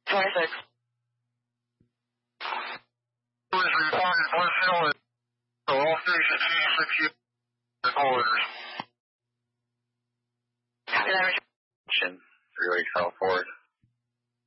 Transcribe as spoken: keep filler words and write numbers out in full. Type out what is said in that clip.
twenty-six. Please report one zero. All stations C six orders. Copy that, Richard. Three-way South Forward.